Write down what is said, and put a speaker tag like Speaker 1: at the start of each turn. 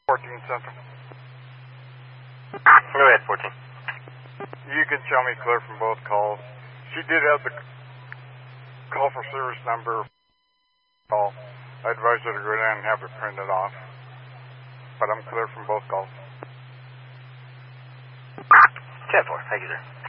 Speaker 1: 14 Central.
Speaker 2: Go ahead, 14.
Speaker 1: You can show me clear from both calls. She did have the call for service number. Call. I advise her to go down and have it printed off. But I'm clear from both calls.
Speaker 2: 10-4. Thank you, sir.